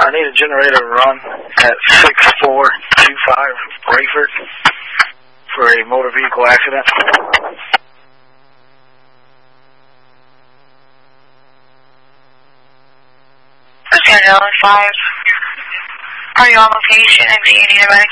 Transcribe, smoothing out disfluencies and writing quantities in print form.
I need a generator run at 6425 Rayford for a motor vehicle accident. Lieutenant Ellen 5. Are you on location and do you need a medic